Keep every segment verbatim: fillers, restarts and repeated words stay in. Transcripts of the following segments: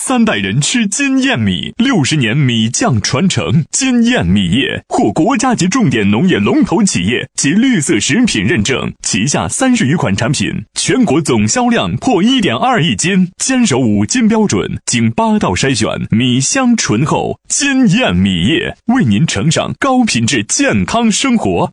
三代人吃金燕米，六十年米酱传承。金燕米业获国家级重点农业龙头企业及绿色食品认证，旗下三十余款产品，全国总销量破 一点二亿斤，坚守五金标准，经八道筛选，米香醇厚。金燕米业为您呈上高品质健康生活。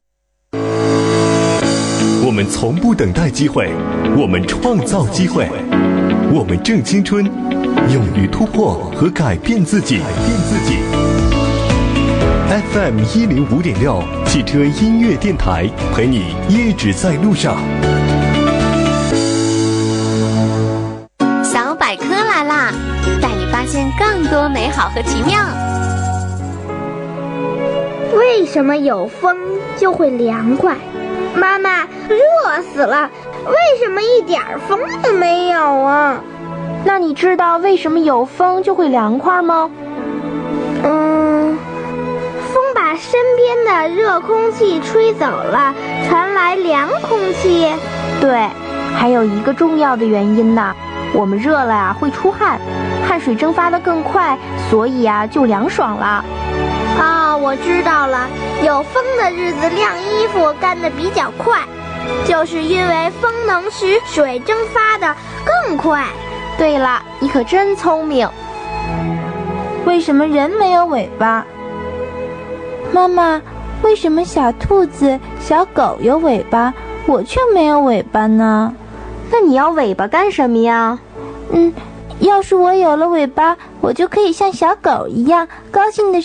我们从不等待机会，我们创造机会，我们正青春，勇于突破和改变自己。改变自己。F M 一零五点六汽车音乐电台，陪你一直在路上。 小百科来啦，带你发现更多美好和奇妙。 为什么有风就会凉快？妈妈，热死了，为什么一点风都没有啊？ 那你知道为什么有风就会凉快吗？ 嗯，风把身边的热空气吹走了，传来凉空气。 对，还有一个重要的原因呢，我们热了啊会出汗，汗水蒸发得更快，所以啊就凉爽了。 啊、哦，我知道了，有风的日子晾衣服干得比较快，就是因为风能使水蒸发得更快。 对了，你可真聪明。为什么人没有尾巴？妈妈，为什么小兔子、小狗有尾巴，我却没有尾巴呢？ 那你要尾巴干什么呀？ 嗯，要是我有了尾巴，我就可以像小狗一样高兴地